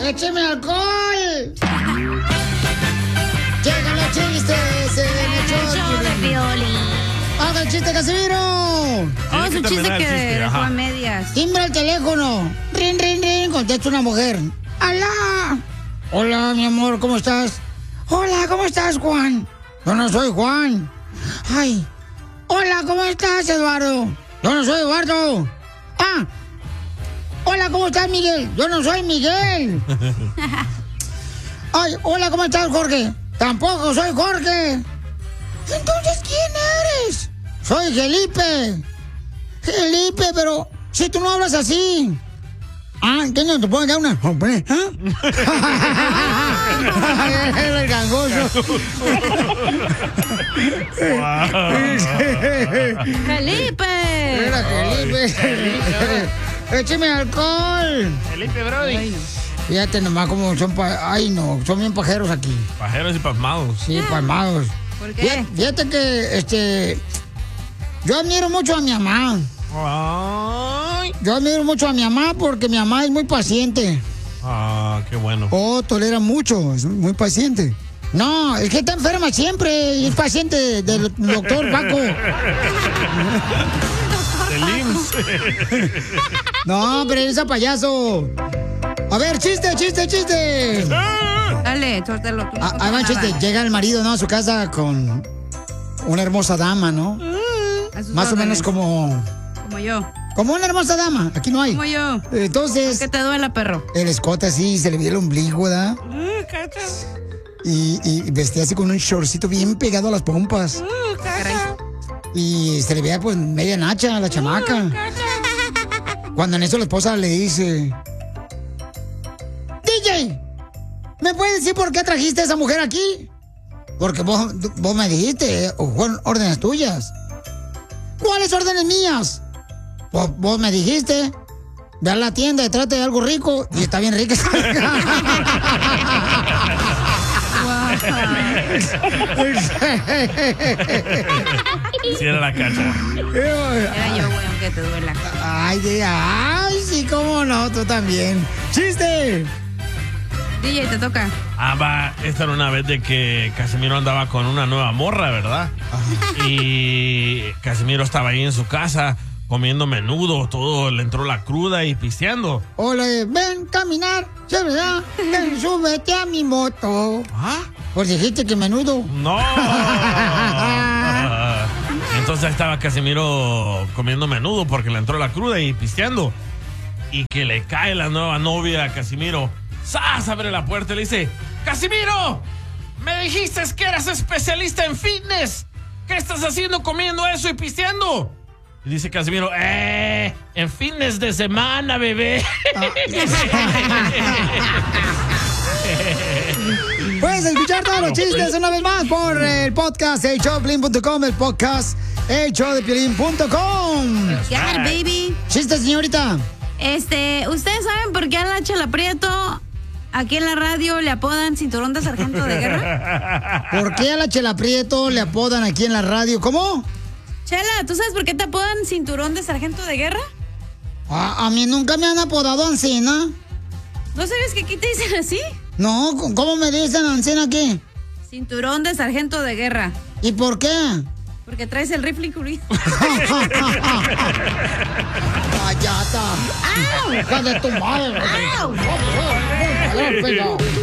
¡Écheme alcohol! ¡Llegan los chistes en el show de Piolín! ¡Haga el chiste, Casimiro! Oh, es un chiste que dejó a medias. Timbra el teléfono. Rin, rin, rin. Contesta una mujer. ¡Alá! Hola, mi amor, ¿cómo estás? Hola, ¿cómo estás, Juan? Yo no soy Juan. Ay. Hola, ¿cómo estás, Eduardo? Yo no soy Eduardo. Ah. Hola, ¿cómo estás, Miguel? Yo no soy Miguel. Ay, hola, ¿cómo estás, Jorge? Tampoco soy Jorge. Entonces, ¿quién eres? Soy Felipe. Felipe, pero si tú no hablas así. Ah, ¿qué no te puedo dar una? Hombre, el gangoso. ¡Felipe! Era Felipe. ¡Écheme alcohol! Felipe, brody. Fíjate nomás cómo son ay, no, son bien pajeros aquí. Pajeros y pasmados. Sí, pasmados. ¿Por qué? Fíjate que, yo admiro mucho a mi mamá. Ay. Yo admiro mucho a mi mamá porque mi mamá es muy paciente. Ah, qué bueno. Oh, tolera mucho, es muy paciente. No, es que está enferma siempre y es paciente del doctor Paco. Del IMSS. No, pero eres a payaso. A ver, chiste. Dale, suéltalo. Ahí va, chiste. Llega el marido, ¿no? A su casa con una hermosa dama, ¿no? Más o menos como yo. Como una hermosa dama. Aquí no hay. Como yo. Entonces. ¿Qué te duela, perro? El escote así, se le veía el ombligo, ¿verdad? Y vestía así con un shortcito bien pegado a las pompas. Y se le veía pues media nacha a la chamaca. Cuando en eso la esposa le dice: DJ, ¿me puedes decir por qué trajiste a esa mujer aquí? Porque vos me dijiste, o fueron órdenes tuyas. ¿Cuáles órdenes mías? Vos me dijiste, ve a la tienda y trate de algo rico. Y está bien rica. Sí, era la cacha. Era yo, güey, aunque te duela. Ay, sí, cómo no, tú también. ¡Chiste! DJ, te toca. Ah, va, esta era una vez de que Casimiro andaba con una nueva morra, ¿verdad? Ajá. Y Casimiro estaba ahí en su casa comiendo menudo, todo, le entró la cruda y pisteando. Hola, ven, caminar, ¿sí, verdad? Ven, súbete a mi moto. ¿Ah? Pues dijiste que menudo. No. Entonces estaba Casimiro comiendo menudo porque le entró la cruda y pisteando. Y que le cae la nueva novia a Casimiro. ¡Sas! Abre la puerta y le dice: ¡Casimiro! ¡Me dijiste que eras especialista en fitness! ¿Qué estás haciendo comiendo eso y pisteando? Y dice Casimiro: en fitness de semana, bebé. Puedes escuchar todos los chistes una vez más por el podcast elshowdepiolín.com, el podcast elshowdepiolín.com. Yeah, baby. Chiste, señorita. ¿Ustedes saben por qué a la Chela Prieto aquí en la radio le apodan cinturón de sargento de guerra? ¿Por qué a la Chela Prieto le apodan aquí en la radio? ¿Cómo? Chela, ¿tú sabes por qué te apodan cinturón de sargento de guerra? A mí nunca me han apodado Ancina. ¿No sabes que aquí te dicen así? No, ¿cómo me dicen Ancina aquí? Cinturón de sargento de guerra. ¿Y por qué? Porque traes el rifle incluido. ¡Cállate! ¡Hija de tu madre! ¡Au!